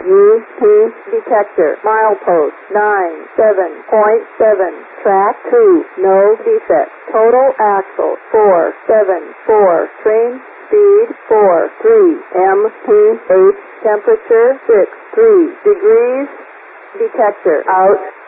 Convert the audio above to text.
UP detector. Milepost 97.7. Track 2. No defect. Total axle 474. Train speed 43. MPH temperature 63 degrees. Detector out.